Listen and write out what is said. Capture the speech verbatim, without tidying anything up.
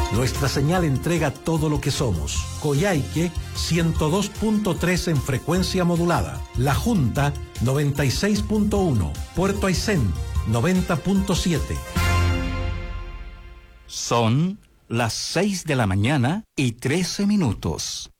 Nuestra señal entrega todo lo que somos. Coyhaique, ciento dos punto tres en frecuencia modulada. La Junta, noventa y seis punto uno. Puerto Aysén, noventa punto siete. Son las seis de la mañana y trece minutos.